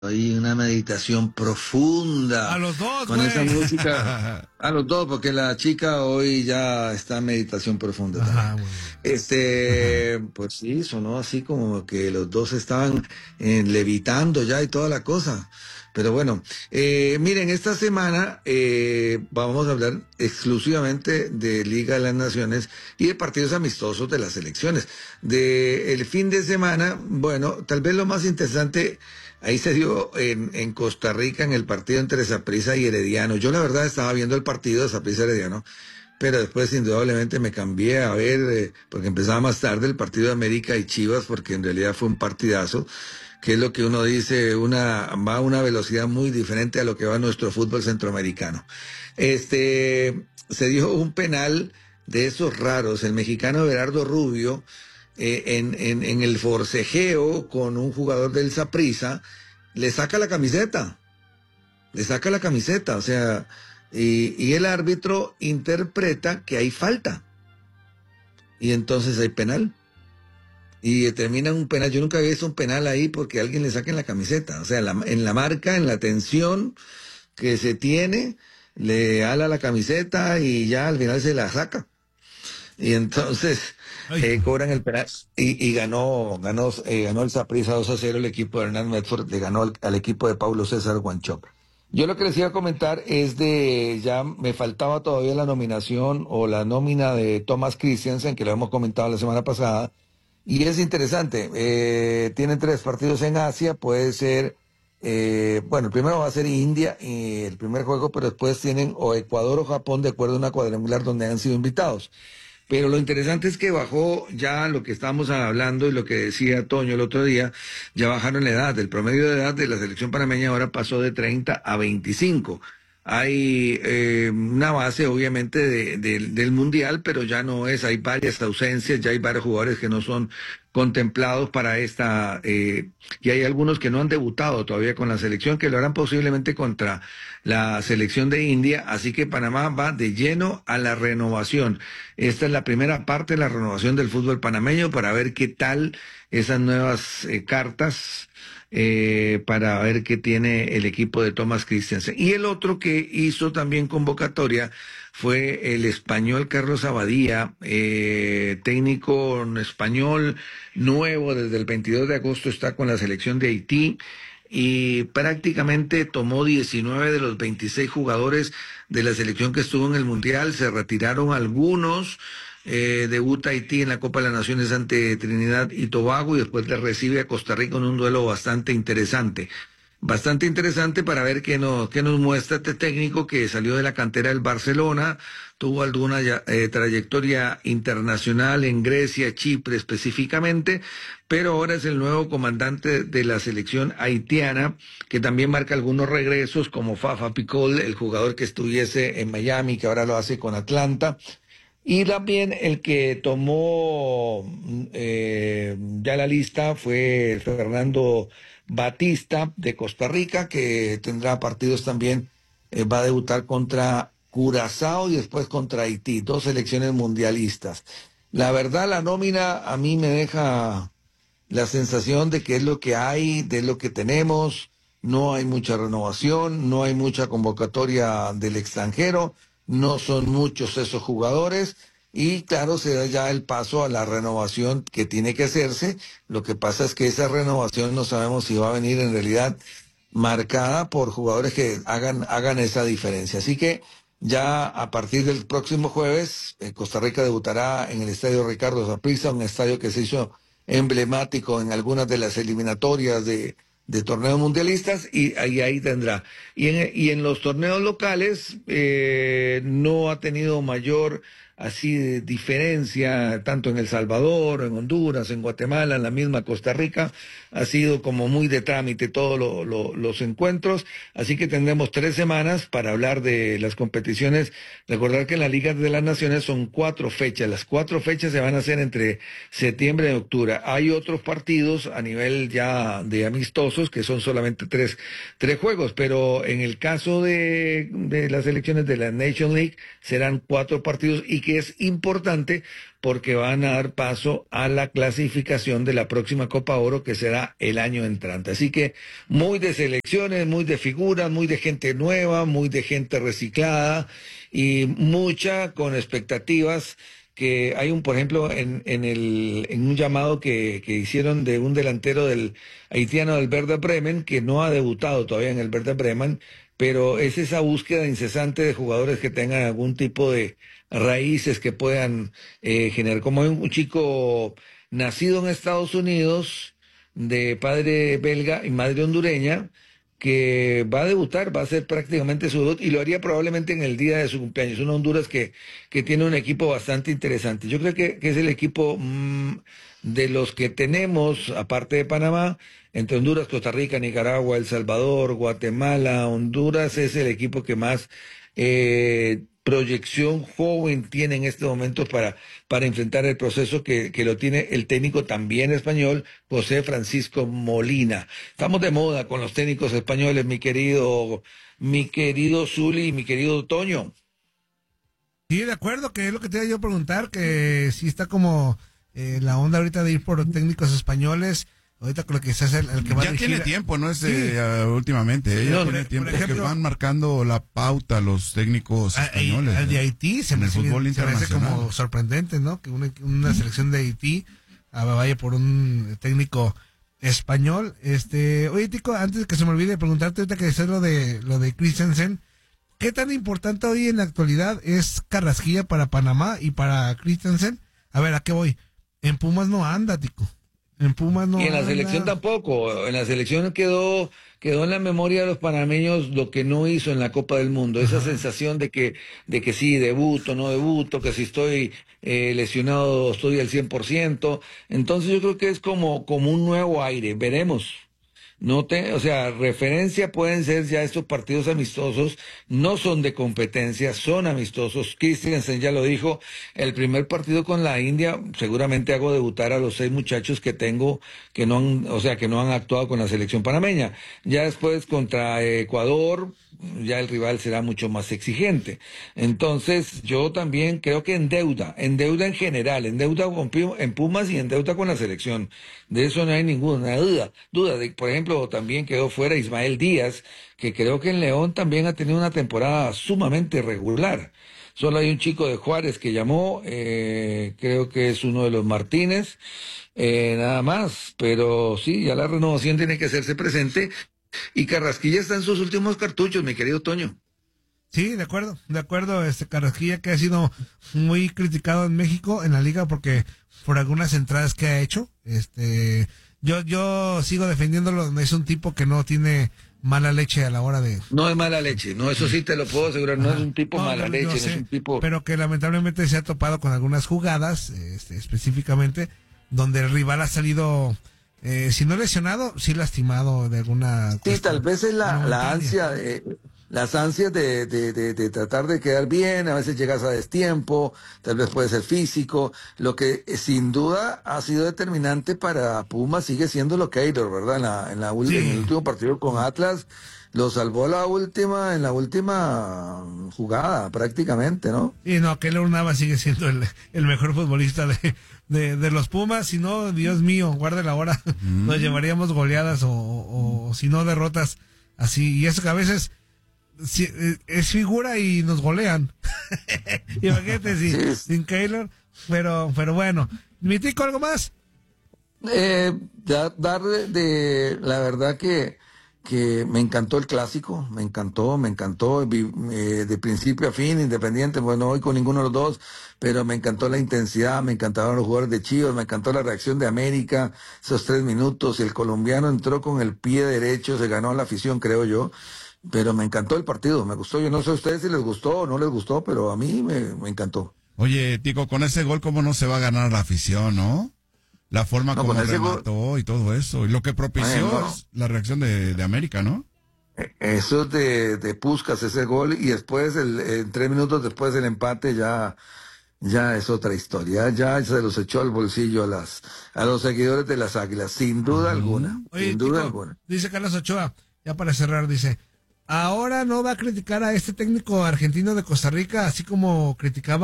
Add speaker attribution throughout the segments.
Speaker 1: Ahí una meditación
Speaker 2: A
Speaker 1: profunda
Speaker 2: los dos,
Speaker 1: con esa
Speaker 2: güey.
Speaker 1: música. A los dos, porque la chica hoy ya está en meditación profunda también.
Speaker 2: Ajá, muy bien.
Speaker 1: Pues sí, sonó así como que los dos estaban levitando ya y toda la cosa. Pero bueno, miren, esta semana vamos a hablar exclusivamente de Liga de las Naciones y de partidos amistosos de las elecciones. De el fin de semana, bueno, tal vez lo más interesante ahí se dio en Costa Rica en el partido entre Saprissa y Herediano. Yo la verdad estaba viendo el partido de Saprissa Herediano, pero después indudablemente me cambié a ver, porque empezaba más tarde el partido de América y Chivas, porque en realidad fue un partidazo, que es lo que uno dice, va a una velocidad muy diferente a lo que va nuestro fútbol centroamericano. Se dio un penal de esos raros, el mexicano Berardo Rubio, en el forcejeo con un jugador del Saprissa, le saca la camiseta, o sea, y el árbitro interpreta que hay falta, y entonces hay penal, y determinan un penal. Yo nunca había visto un penal ahí porque alguien le saquen la camiseta, o sea, en la marca, en la tensión que se tiene, le ala la camiseta y ya al final se la saca. Y entonces
Speaker 2: Ay,
Speaker 1: cobran el penal y ganó el Saprissa 2-0 el equipo de Hernán Medford, le ganó al equipo de Paulo César Guanchope. Yo lo que les iba a comentar es ya me faltaba todavía la nominación o la nómina de Thomas Christiansen, que lo hemos comentado la semana pasada, y es interesante, tienen 3 partidos en Asia, puede ser, bueno, el primero va a ser India, el primer juego, pero después tienen o Ecuador o Japón, de acuerdo a una cuadrangular donde han sido invitados. Pero lo interesante es que bajó ya lo que estábamos hablando y lo que decía Toño el otro día, ya bajaron la edad. El promedio de edad de la selección panameña ahora pasó de 30 a 25. Hay una base obviamente del Mundial, pero ya no es, hay varias ausencias, ya hay varios jugadores que no son contemplados para y hay algunos que no han debutado todavía con la selección, que lo harán posiblemente contra la selección de India, así que Panamá va de lleno a la renovación. Esta es la primera parte de la renovación del fútbol panameño para ver qué tal esas nuevas cartas, para ver qué tiene el equipo de Thomas Christiansen. Y el otro que hizo también convocatoria fue el español Carlos Abadía, técnico español nuevo, desde el 22 de agosto está con la selección de Haití y prácticamente tomó 19 de los 26 jugadores de la selección que estuvo en el Mundial, se retiraron algunos, debuta Haití en la Copa de las Naciones ante Trinidad y Tobago y después le recibe a Costa Rica en un duelo bastante interesante para ver qué nos muestra este técnico que salió de la cantera del Barcelona, tuvo alguna trayectoria internacional en Grecia, Chipre específicamente, pero ahora es el nuevo comandante de la selección haitiana, que también marca algunos regresos, como Fafa Picol, el jugador que estuviese en Miami, que ahora lo hace con Atlanta. Y también el que tomó ya la lista fue Fernando Batista de Costa Rica, que tendrá partidos también, va a debutar contra Curazao y después contra Haití, 2 selecciones mundialistas. La verdad, la nómina a mí me deja la sensación de que es lo que hay, de lo que tenemos, no hay mucha renovación, no hay mucha convocatoria del extranjero, no son muchos esos jugadores y claro, se da ya el paso a la renovación que tiene que hacerse. Lo que pasa es que esa renovación no sabemos si va a venir en realidad marcada por jugadores que hagan esa diferencia. Así que ya a partir del próximo jueves, Costa Rica debutará en el Estadio Ricardo Saprissa, un estadio que se hizo emblemático en algunas de las eliminatorias de torneos mundialistas y ahí tendrá. Y en los torneos locales no ha tenido mayor así de diferencia, tanto en El Salvador, en Honduras, en Guatemala, en la misma Costa Rica, ha sido como muy de trámite todos los encuentros, así que tendremos 3 semanas para hablar de las competiciones. Recordar que en la Liga de las Naciones son 4 fechas, las 4 fechas se van a hacer entre septiembre y octubre. Hay otros partidos a nivel ya de amistosos que son solamente tres juegos, pero en el caso de las elecciones de la Nation League serán 4 partidos y que que es importante porque van a dar paso a la clasificación de la próxima Copa Oro que será el año entrante. Así que muy de selecciones, muy de figuras, muy de gente nueva, muy de gente reciclada y mucha con expectativas que hay por ejemplo, en un llamado que hicieron de un delantero del haitiano del Werder Bremen, que no ha debutado todavía en el Werder Bremen, pero es esa búsqueda incesante de jugadores que tengan algún tipo de raíces que puedan generar, como un chico nacido en Estados Unidos, de padre belga y madre hondureña, que va a debutar, va a hacer prácticamente su debut y lo haría probablemente en el día de su cumpleaños. Una Honduras que tiene un equipo bastante interesante. Yo creo que es el equipo de los que tenemos, aparte de Panamá, entre Honduras, Costa Rica, Nicaragua, El Salvador, Guatemala, Honduras es el equipo que más proyección joven tiene en este momento para enfrentar el proceso que lo tiene el técnico también español, José Francisco Molina. Estamos de moda con los técnicos españoles, mi querido Zuli y mi querido Toño.
Speaker 2: Sí, de acuerdo, que es lo que te iba yo a preguntar, que sí está como la onda ahorita de ir por técnicos españoles. Ahorita con lo que se hace el que va a
Speaker 3: ya
Speaker 2: dirigir...
Speaker 3: tiene tiempo, ¿no?
Speaker 2: Sí.
Speaker 3: Últimamente, ya tiene tiempo, ejemplo, que van marcando la pauta los técnicos españoles.
Speaker 2: El de Haití se me hace como sorprendente, ¿no? Que una selección de Haití vaya por un técnico español. Oye, Tico, antes de que se me olvide preguntarte ahorita que decías lo de Christensen, ¿qué tan importante hoy en la actualidad es Carrasquilla para Panamá y para Christensen? A ver, ¿a qué voy? En Pumas no anda, Tico. En Pumas no.
Speaker 1: Y en la selección tampoco. En la selección quedó en la memoria de los panameños lo que no hizo en la Copa del Mundo. Esa sensación de que sí, debuto, no debuto, que si estoy lesionado estoy al 100%. Entonces yo creo que es como un nuevo aire. Veremos. O sea, referencia pueden ser ya estos partidos amistosos, no son de competencia, son amistosos. Christensen ya lo dijo, el primer partido con la India, seguramente hago debutar a los 6 muchachos que tengo, que no han actuado con la selección panameña. Ya después contra Ecuador, ya el rival será mucho más exigente. Entonces, yo también creo que en deuda en general, en deuda en Pumas y en deuda con la selección. De eso no hay ninguna duda. Por ejemplo, también quedó fuera Ismael Díaz, que creo que en León también ha tenido una temporada sumamente regular. Solo hay un chico de Juárez que llamó, creo que es uno de los Martínez, nada más. Pero sí, ya la renovación tiene que hacerse presente. Y Carrasquilla está en sus últimos cartuchos, mi querido Toño.
Speaker 2: Sí, de acuerdo, Carrasquilla que ha sido muy criticado en México, en la liga, porque por algunas entradas que ha hecho, yo sigo defendiéndolo, es un tipo que no tiene mala leche a la hora de...
Speaker 1: No es mala leche, no, eso sí te lo puedo asegurar, no es un tipo mala leche, no es un tipo...
Speaker 2: Pero que lamentablemente se ha topado con algunas jugadas, específicamente, donde el rival ha salido... si no lesionado, sí lastimado de alguna...
Speaker 1: Sí, tal vez es la ansia, las ansias de tratar de quedar bien, a veces llegas a destiempo, tal vez puede ser físico. Lo que sin duda ha sido determinante para Puma sigue siendo lo Keylor, ¿verdad? En el último partido con Atlas, lo salvó en la última jugada, prácticamente, ¿no?
Speaker 2: Y no, Keylor Navas sigue siendo el mejor futbolista de los Pumas, si no, Dios mío, guarde la hora, nos llevaríamos goleadas o si no derrotas así, y eso que a veces es figura y nos golean. Imagínate sin Keylor, pero bueno. ¿Mi Tico, algo más?
Speaker 1: Darle la verdad que me encantó el clásico, me encantó, de principio a fin, independiente, bueno, hoy con ninguno de los dos, pero me encantó la intensidad, me encantaron los jugadores de Chivas, me encantó la reacción de América, esos 3 minutos, el colombiano entró con el pie derecho, se ganó la afición, creo yo, pero me encantó el partido, me gustó, yo no sé a ustedes si les gustó o no les gustó, pero a mí me encantó.
Speaker 3: Oye, Tico, con ese gol, ¿cómo no se va a ganar la afición, no? La forma como remató y todo eso. Y lo que propició es la reacción de América, ¿no?
Speaker 1: Eso es de Puskás, ese gol, y después, 3 minutos después del empate, ya es otra historia. Ya se los echó al bolsillo a los seguidores de las Águilas, sin duda alguna.
Speaker 2: Oye,
Speaker 1: sin duda
Speaker 2: Tico,
Speaker 1: alguna.
Speaker 2: Dice Carlos Ochoa, ya para cerrar, dice, ahora no va a criticar a este técnico argentino de Costa Rica, así como criticaba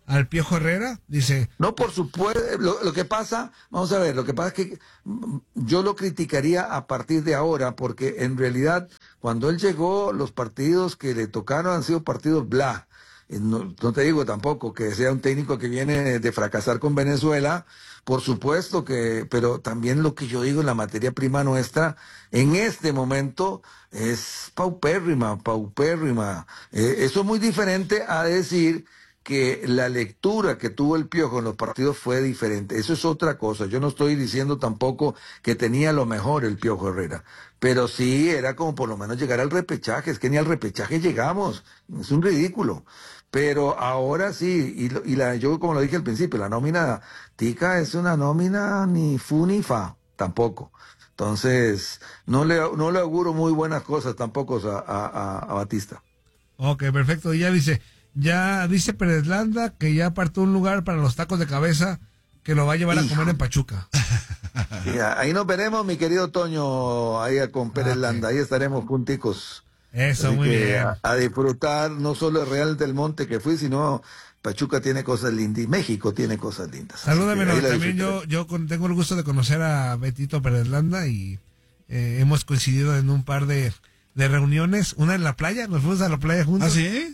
Speaker 2: al Piojo Herrera? Dice.
Speaker 1: No, por supuesto, lo que pasa, vamos a ver, lo que pasa es que yo lo criticaría a partir de ahora, porque en realidad, cuando él llegó, los partidos que le tocaron han sido partidos bla. No te digo tampoco que sea un técnico que viene de fracasar con Venezuela, por supuesto pero también lo que yo digo, la materia prima nuestra en este momento es paupérrima. Eso es muy diferente a decir que la lectura que tuvo el Piojo en los partidos fue diferente. Eso es otra cosa. Yo no estoy diciendo tampoco que tenía lo mejor el Piojo Herrera, pero sí era como por lo menos llegar al repechaje. Es que ni al repechaje llegamos. Es un ridículo. Pero ahora sí, yo como lo dije al principio, la nómina tica es una nómina ni fu ni fa, tampoco. Entonces, no le auguro muy buenas cosas tampoco a Batista.
Speaker 2: Ok, perfecto. Y ya dice Pérez Landa que ya apartó un lugar para los tacos de cabeza que lo va a llevar a comer en Pachuca.
Speaker 1: Sí, ahí nos veremos, mi querido Toño, ahí con Pérez Landa, ahí estaremos junticos.
Speaker 2: Eso, muy bien.
Speaker 1: A disfrutar no solo el Real del Monte que fui, sino Pachuca tiene cosas lindas y México tiene cosas lindas.
Speaker 2: Salúdame, también yo tengo el gusto de conocer a Betito Pérez Landa y hemos coincidido en un par de reuniones, una en la playa, nos fuimos a la playa juntos.
Speaker 3: ¿Ah, sí?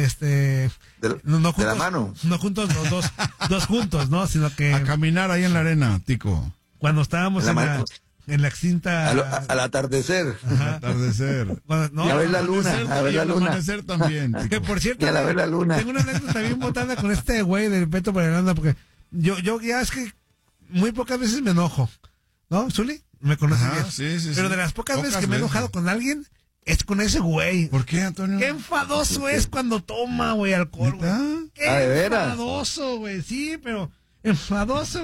Speaker 1: No juntos, de la mano.
Speaker 2: No juntos los dos juntos, ¿no? Sino que...
Speaker 3: A caminar ahí en la arena, Tico.
Speaker 2: Cuando estábamos en la extinta...
Speaker 1: Al atardecer.
Speaker 2: Ajá.
Speaker 3: Al atardecer.
Speaker 1: Y a ver la luna. A ver la luna.
Speaker 3: Amanecer también.
Speaker 2: Que por cierto,
Speaker 1: y a ver la luna.
Speaker 2: Tengo una anécdota bien botada con este güey del Beto Perelanda, porque yo ya es que muy pocas veces me enojo. ¿No, Zuli? Me conoces bien.
Speaker 3: Sí,
Speaker 2: pero de las pocas veces que me he enojado con alguien, es con ese güey.
Speaker 3: ¿Por qué, Antonio?
Speaker 2: Qué enfadoso es cuando toma, güey, alcohol, güey. Qué
Speaker 1: ¿de veras?
Speaker 2: Enfadoso, güey. Sí, pero enfadoso.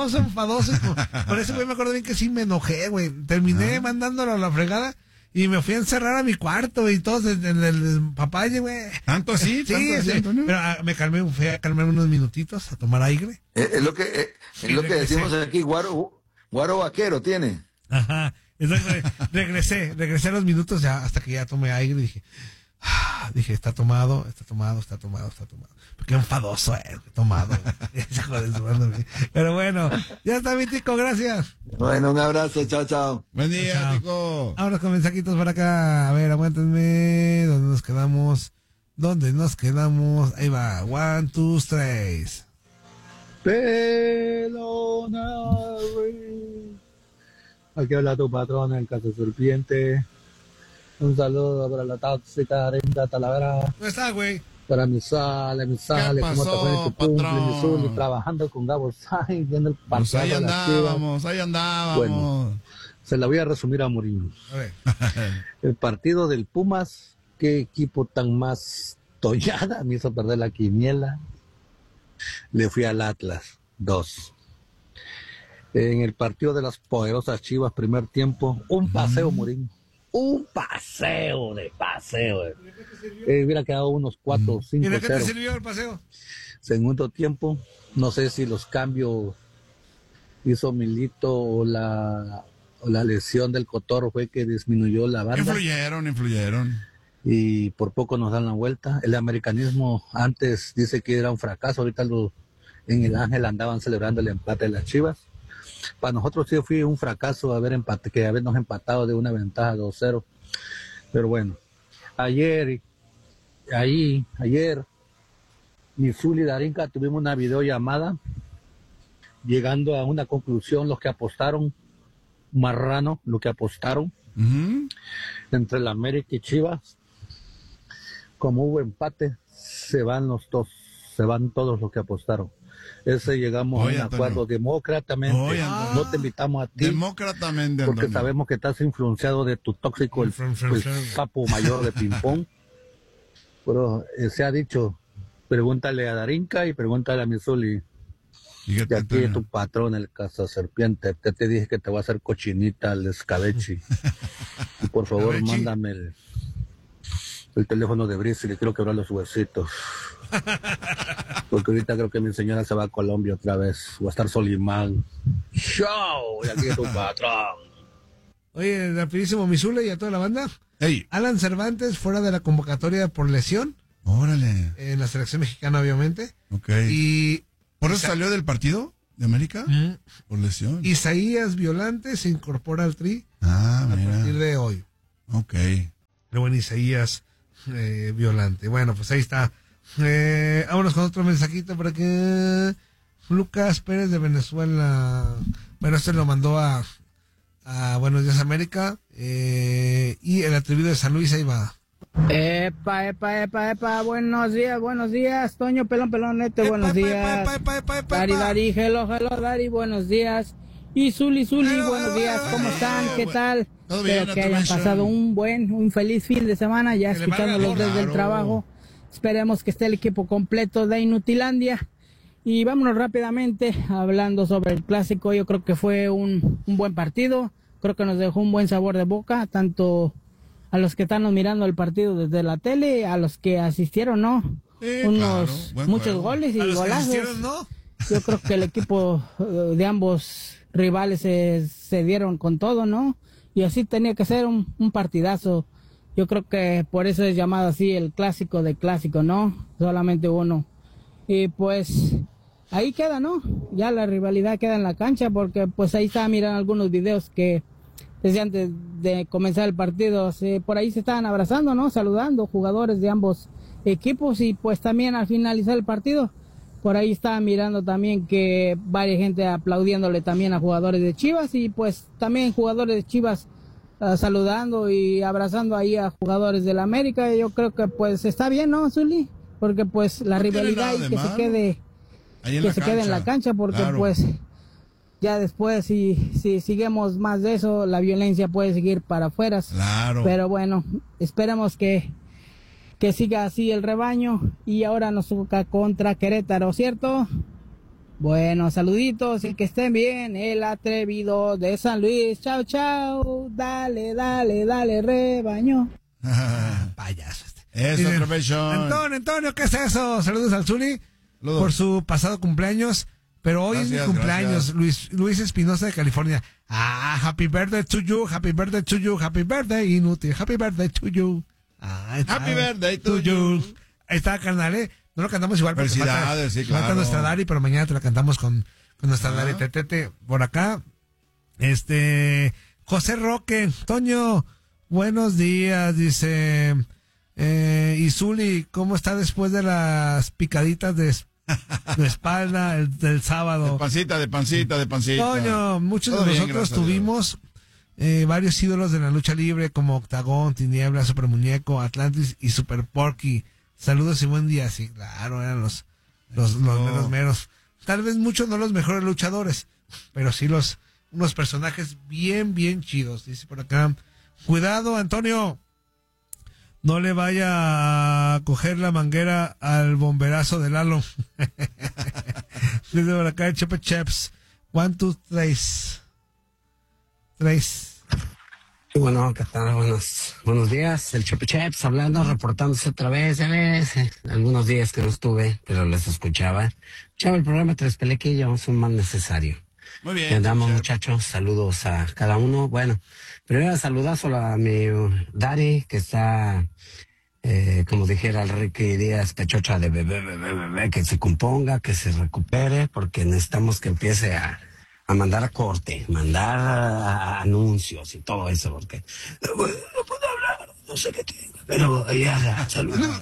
Speaker 2: Por eso, güey, me acuerdo bien que sí me enojé, güey. Terminé mandándolo a la fregada y me fui a encerrar a mi cuarto y todo en el papaye, güey.
Speaker 3: ¿Tanto así?
Speaker 2: Sí, Antonio? Pero me calmé, fui a calmarme unos minutitos, a tomar aire.
Speaker 1: Es lo que decimos aquí, guaro vaquero tiene.
Speaker 2: Ajá. Entonces, regresé a los minutos ya hasta que ya tomé aire y dije, está tomado. Porque enfadoso, tomado. Pero bueno, ya está, mi Tico, gracias.
Speaker 1: Bueno, un abrazo, chao.
Speaker 3: Buen día,
Speaker 2: chao.
Speaker 3: Tico.
Speaker 2: Vámonos con mensajitos para acá. A ver, aguántenme. ¿Dónde nos quedamos? Ahí va. 1, 2, 3.
Speaker 4: Pelona. Aquí habla tu patrón, el Caso Serpiente. Un saludo para la tóxica Arenda Talavera.
Speaker 2: ¿Dónde está, güey?
Speaker 4: Para mi sale, ¿cómo te fue en tu cumple, mi Zuli? Trabajando con Gabo Sainz, viendo el partido
Speaker 3: Ahí andábamos.
Speaker 4: Bueno, se la voy a resumir a Mourinho.
Speaker 2: A ver.
Speaker 4: El partido del Pumas, qué equipo tan más tollada, me hizo perder la quiniela. Le fui al Atlas, 2. En el partido de las poderosas Chivas, primer tiempo, un paseo, Mourinho. Un paseo. Hubiera quedado unos 4 o 5.
Speaker 2: ¿Y de qué te sirvió el paseo?
Speaker 4: Segundo tiempo, no sé si los cambios hizo Milito o la lesión del Cotorro fue que disminuyó la banda.
Speaker 3: Influyeron.
Speaker 4: Y por poco nos dan la vuelta. El americanismo antes dice que era un fracaso, ahorita en el Ángel andaban celebrando el empate de las Chivas. Para nosotros sí fue un fracaso habernos empatado de una ventaja 2-0. Pero bueno, ayer, mi Zuli y Darinka tuvimos una videollamada, llegando a una conclusión, los que apostaron, marrano, lo que apostaron, entre la América y Chivas. Como hubo empate, se van todos los que apostaron. Llegamos a un acuerdo demócratamente. No te invitamos a ti.
Speaker 3: Demócratamente.
Speaker 4: Porque sabemos que estás influenciado de tu tóxico, el sapo mayor de ping-pong. Pero se ha dicho, pregúntale a Darinka y pregúntale a Mizuli. Y aquí es tu patrón, el Caza Serpiente. Te dije que te voy a hacer cochinita al escabeche. Y por favor, mándame el teléfono de Brice, le quiero quebrar los huesitos. Porque ahorita creo que mi señora se va a Colombia otra vez. O a estar Solimán. ¡Show! Y aquí es tu patrón.
Speaker 2: Oye, rapidísimo, Misule y a toda la banda.
Speaker 3: Hey.
Speaker 2: Alan Cervantes fuera de la convocatoria por lesión.
Speaker 3: Órale.
Speaker 2: En la selección mexicana, obviamente.
Speaker 3: Ok.
Speaker 2: Y
Speaker 3: ¿Por eso salió del partido de América? Por lesión.
Speaker 2: Isaías Violante se incorpora al Tri
Speaker 3: a
Speaker 2: partir de hoy.
Speaker 3: Ok.
Speaker 2: Pero bueno, Isaías Violante. Bueno, pues ahí está. Vámonos con otro mensajito por aquí. Lucas Pérez de Venezuela. Bueno, este lo mandó a Buenos Días América. Y el atrevido de San Luis, ahí va.
Speaker 5: Epa, buenos días, Toño, pelonete, buenos días. Dari, hello, Dari, buenos días. Y Zuli, buenos días, ¿cómo están? ¿Qué tal? Espero que hayan pasado un feliz fin de semana, ya escuchándolos desde el trabajo. Esperemos que esté el equipo completo de Inutilandia. Y vámonos rápidamente hablando sobre el clásico. Yo creo que fue un buen partido, creo que nos dejó un buen sabor de boca, tanto a los que están mirando el partido desde la tele, a los que asistieron, ¿no? Muchos goles y golazos, ¿no? Yo creo que el equipo de ambos rivales se dieron con todo, ¿no? Y así tenía que ser un partidazo. Yo creo que por eso es llamado así el clásico de clásico, ¿no? Solamente uno. Y pues ahí queda, ¿no? Ya la rivalidad queda en la cancha, porque pues ahí estaba mirando algunos videos que desde antes de comenzar el partido, por ahí se estaban abrazando, ¿no? Saludando jugadores de ambos equipos, y pues también al finalizar el partido, por ahí estaba mirando también que varias gente aplaudiéndole también a jugadores de Chivas, y pues también jugadores de Chivas saludando y abrazando ahí a jugadores de la América. Yo creo que pues está bien, ¿no, Zuli? Porque pues la rivalidad y que se quede en la cancha, porque pues ya después, si seguimos más de eso, la violencia puede seguir para afuera.
Speaker 3: Claro.
Speaker 5: Pero bueno, esperemos que siga así el rebaño. Y ahora nos toca contra Querétaro, ¿cierto? Bueno, saluditos y que estén bien. El atrevido de San Luis. Chao, chao. Dale, rebaño.
Speaker 2: Payaso.
Speaker 3: Eso, Tropechón.
Speaker 2: Antonio, ¿qué es eso? Saludos al Zuli por su pasado cumpleaños. Pero hoy es mi cumpleaños, Luis Espinosa de California. Happy birthday to you, happy birthday to you, happy birthday, inútil, happy birthday to you.
Speaker 3: Happy birthday to you.
Speaker 2: Ahí está, carnal, No lo cantamos igual porque
Speaker 3: felicidades, sí, claro.
Speaker 2: Falta nuestra Dari, pero mañana te la cantamos con nuestra Dari. Tetete, por acá. José Roque, Toño, buenos días, dice. Y Zuli, ¿cómo está después de las picaditas de espalda del sábado?
Speaker 3: De pancita.
Speaker 2: Toño, muchos de nosotros tuvimos varios ídolos de la lucha libre como Octagón, Tiniebla, Super Muñeco, Atlantis y Super Porky. Saludos y buen día. Sí, claro, eran los meros. Tal vez muchos no los mejores luchadores, pero sí unos personajes bien chidos. Dice por acá, cuidado, Antonio, no le vaya a coger la manguera al bomberazo de Lalo. Dice por acá, Chepe Cheps. 1, 2, 3.
Speaker 6: Bueno, ¿qué tal? Buenos días. El Chepe Cheps reportándose otra vez. Algunos días que no estuve, pero les escuchaba. Escuchaba el programa Tres Pelequillos, un mal necesario.
Speaker 3: Muy bien.
Speaker 6: Andamos, muchachos. Saludos a cada uno. Bueno, primero saludazo a mi Dari, que está, como dijera el Ricky Díaz, pechocha de bebé, que se componga, que se recupere, porque necesitamos que empiece a mandar a corte, mandar a anuncios y todo eso, porque no puedo hablar, no sé qué tengo, pero ya, saludos,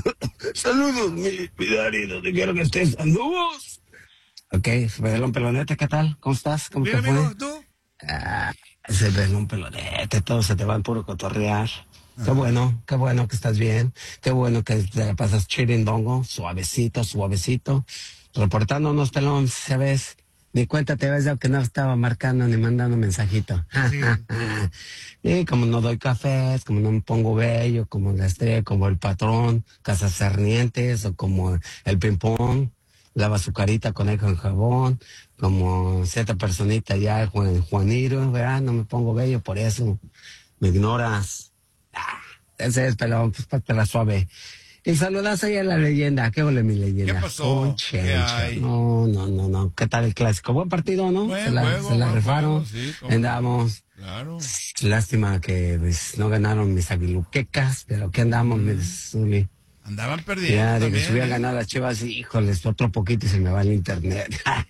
Speaker 6: mi Dari, donde quiero que estés, saludos. Ok, pelonete, ¿qué tal? ¿Cómo estás? ¿Cómo te fue?
Speaker 2: ¿Tú?
Speaker 6: Ese pelonete, todo se te va en puro cotorrear. Qué bueno que estás bien, qué bueno que te la pasas chirindongo, suavecito, reportándonos, pelón, ¿sabes? Ni cuenta te ves ya que no estaba marcando ni mandando mensajito. Sí. Y como no doy cafés, como no me pongo bello, como la estrella, como el patrón, Casas Sarnientes, o como el ping-pong, lava su carita con él con jabón, como cierta personita ya, Juaniro, ¿verdad? No me pongo bello, por eso me ignoras. Ese es, pelón, pues pátela suave. Y saludas ahí a la leyenda. ¿Qué ole, mi leyenda?
Speaker 3: ¿Qué pasó?
Speaker 6: ¿Qué hay? No. ¿Qué tal el clásico? Buen partido, ¿no? Se la rifaron. Sí, andamos.
Speaker 3: Claro.
Speaker 6: Lástima que pues, no ganaron mis aguiluquecas, pero ¿qué andamos, mis Zuli?
Speaker 3: Andaban perdiendo.
Speaker 6: Ya, de que
Speaker 3: también,
Speaker 6: se hubiera ganado las Chivas, híjoles, otro poquito y se me va el internet.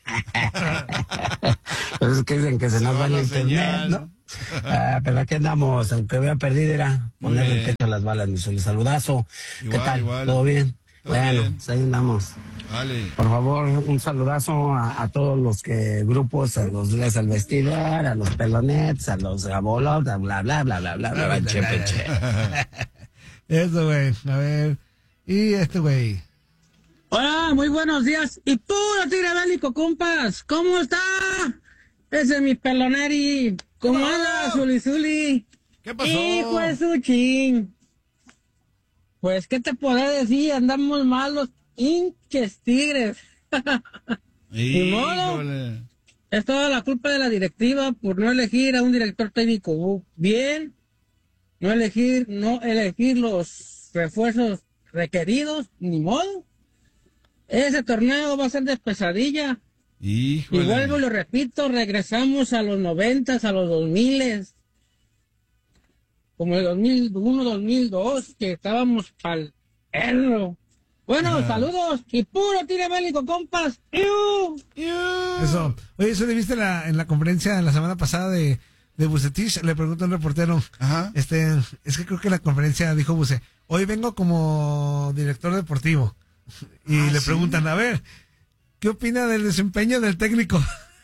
Speaker 6: Pues es que dicen que se nos va el internet, ¿no? Pero aquí andamos, aunque hubiera perdido, era ponerle el pecho a las balas, mi Zuli. Saludazo.
Speaker 3: Igual,
Speaker 6: ¿Qué tal?
Speaker 3: igual.
Speaker 6: ¿Todo bien?
Speaker 3: Todo
Speaker 6: Bueno,
Speaker 3: bien.
Speaker 6: pues ahí andamos.
Speaker 3: Vale.
Speaker 6: Por favor, un saludazo a todos los grupos, a los Días al Vestidor, a los Pelonets, a los Gabolos, bla, bla, bla, bla, bla, bla, bla, chepeche.
Speaker 2: Eso, güey. A ver. Y güey.
Speaker 5: Hola, muy buenos días. Y puro tigre bélico, compas. ¿Cómo está? Ese es mi peloneri. ¿Cómo anda, Zuli?
Speaker 3: ¿Qué pasó?
Speaker 5: Hijo de su chin. Pues, ¿qué te podré decir? Andamos malos, hinches tigres. Ni modo. Es toda la culpa de la directiva por no elegir a un director técnico bien, no elegir los refuerzos requeridos, ni modo. Ese torneo va a ser de pesadilla.
Speaker 3: Híjole.
Speaker 5: Y vuelvo y lo repito, regresamos a los 90s, a los 2000s. Como el 2001, 2002, que estábamos pa'l perro. Bueno, saludos y puro tire bélico, compas.
Speaker 2: Eso. Oye, eso le viste en la conferencia la semana pasada de Bucetich. Le preguntó a un reportero.
Speaker 3: Ajá.
Speaker 2: Es que creo que en la conferencia dijo Buce, hoy vengo como director deportivo. Y le preguntan, a ver, ¿qué opina del desempeño del técnico?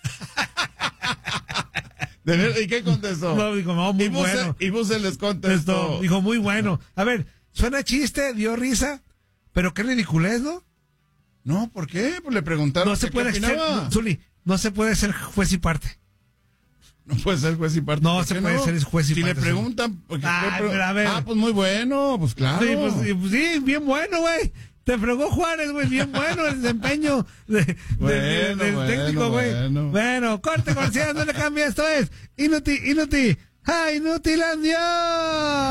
Speaker 3: ¿Y qué contestó?
Speaker 2: No, dijo, no, muy bueno.
Speaker 3: Y Buce les contestó.
Speaker 2: Dijo, muy bueno. A ver, suena chiste, dio risa, pero qué ridiculez, ¿no?
Speaker 3: No, ¿por qué? Pues le preguntaron.
Speaker 2: No se puede ser, Zuli, no se puede ser juez y parte.
Speaker 3: No puede ser juez y parte.
Speaker 2: No se puede ser juez y parte.
Speaker 3: Si le preguntan, porque
Speaker 2: a ver.
Speaker 3: pues muy bueno, pues claro.
Speaker 2: Sí, sí, bien bueno, güey. Te fregó Juárez, güey, bien bueno el desempeño del técnico, güey. Bueno, corte comercial, no le cambia, esto es Inutilandia.